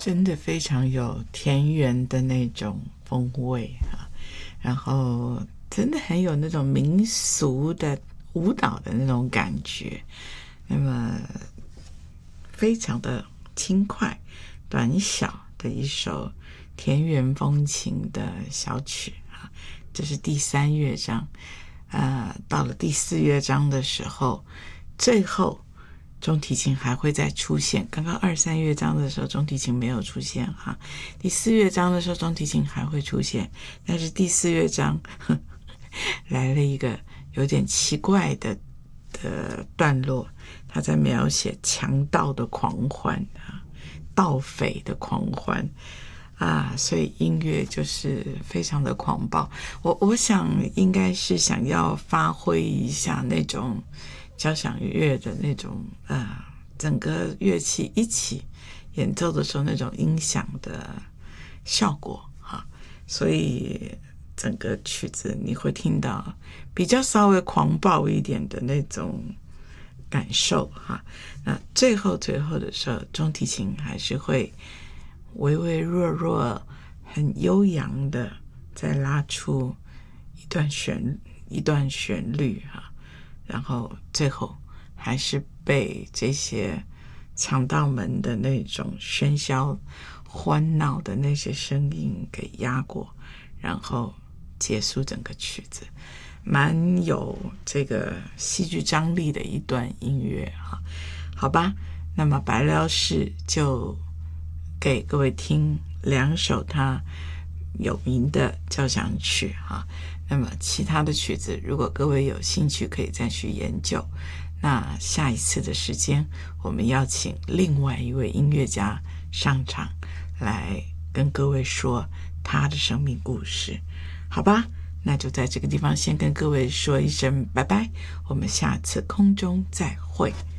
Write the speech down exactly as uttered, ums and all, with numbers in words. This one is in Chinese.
真的非常有田园的那种风味啊，然后真的很有那种民俗的舞蹈的那种感觉，那么非常的轻快短小的一首田园风情的小曲啊，这是第三乐章。呃，到了第四乐章的时候，最后中提琴还会再出现。刚刚二三乐章的时候中提琴没有出现哈，第四乐章的时候中提琴还会出现，但是第四乐章呵来了一个有点奇怪的的段落，他在描写强盗的狂欢啊，盗匪的狂欢啊，所以音乐就是非常的狂暴。我我想应该是想要发挥一下那种交响乐的那种呃，整个乐器一起演奏的时候那种音响的效果哈，所以整个曲子你会听到比较稍微狂暴一点的那种感受哈。那最后最后的时候，中提琴还是会微微弱弱很悠扬的再拉出一段旋一段旋律哈，然后最后还是被这些强盗们的那种喧嚣欢闹的那些声音给压过，然后结束整个曲子，蛮有这个戏剧张力的一段音乐哈。好吧，那么白辽士就给各位听两首他有名的交响曲哈。那么其他的曲子如果各位有兴趣可以再去研究，那下一次的时间我们邀请另外一位音乐家上场来跟各位说他的生命故事，好吧，那就在这个地方先跟各位说一声拜拜，我们下次空中再会。